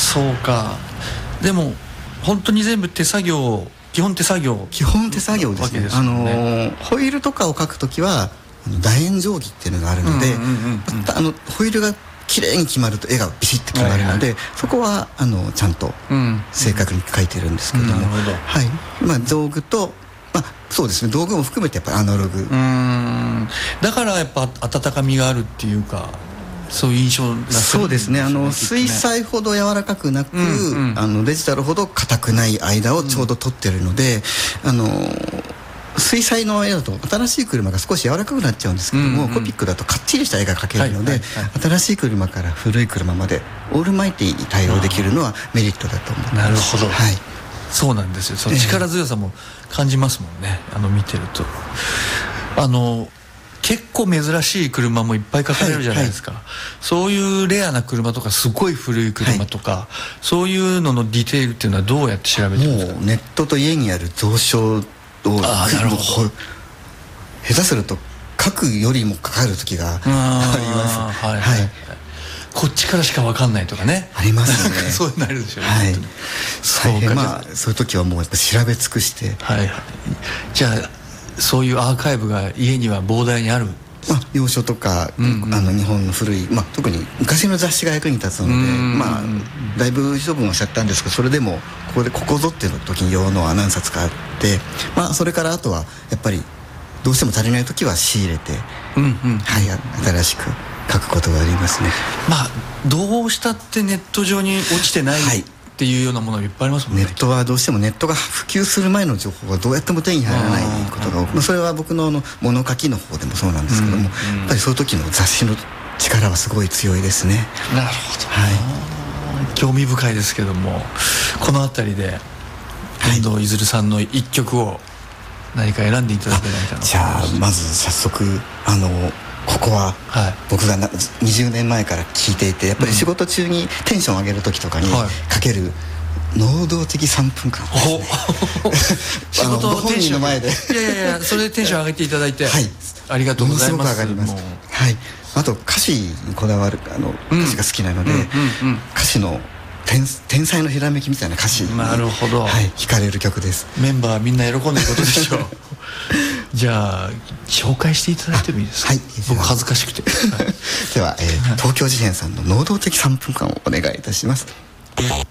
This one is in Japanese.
そうか。でも本当に全部手作業、基本手作業ですね。ホイールとかを描くときは楕円定規っていうのがあるので、ホイールが綺麗に決まると絵がビシッと決まるので、そこはちゃんと正確に描いてるんですけども、道具と、そうですね、道具も含めてやっぱりアナログ。 だからやっぱ温かみがあるっていうか、そういう印象がするんですね。 そうですね、水彩ほど柔らかくなく、デジタルほど硬くない間をちょうど取ってるので、水彩の絵だと新しい車が少し柔らかくなっちゃうんですけども、コピックだとかっちりした絵が描けるので、新しい車から古い車までオールマイティに対応できるのはメリットだと思ってます。 なるほど、はい、そうなんですよ。その力強さも感じますもんね、見てると。結構珍しい車もいっぱい描かれるじゃないですか、そういうレアな車とかすごい古い車とか、そういうののディテールっていうのはどうやって調べてるんですか？ もうネットと家にある蔵書を、 なるほど、 下手すると書くよりもかかる時があります。 こっちからしか分かんないとかね、 ありますね。 そういうのあるでしょうね。 そういう時はもうやっぱ調べ尽くして、 じゃあそういうアーカイブが家には膨大にある。 洋書とか、日本の古い、特に昔の雑誌が役に立つので、だいぶ処分はしちゃったんですけど、それでもここぞっていう時に用のは何冊かあって、それからあとはやっぱりどうしても足りない時は仕入れて、新しく書くことがありますね。 どうしたってネット上に落ちてないっていうようなものがいっぱいありますもんね。 ネットはどうしてもネットが普及する前の情報がどうやっても手に入らないことが多く、それは僕の物書きの方でもそうなんですけども、やっぱりそういう時の雑誌の力はすごい強いですね。 なるほど、興味深いですけども、この辺りで遠藤いずるさんの一曲を何か選んでいただけないかな。 じゃあまず早速ここは僕が20年前から聴いていて、やっぱり仕事中にテンション上げる時とかにかける能動的3分間仕事ご本人の前でいやそれでテンション上げていただいて、ありがとうございます。 ものすごく上がります。あと歌詞にこだわる歌詞が好きなので、歌詞の天才のひらめきみたいな歌詞に惹かれる曲です。 メンバーみんな喜んでることでしょう。じゃあ紹介していただいてもいいですか？僕恥ずかしくて。 では、東京事変さんの能動的3分間をお願いいたします。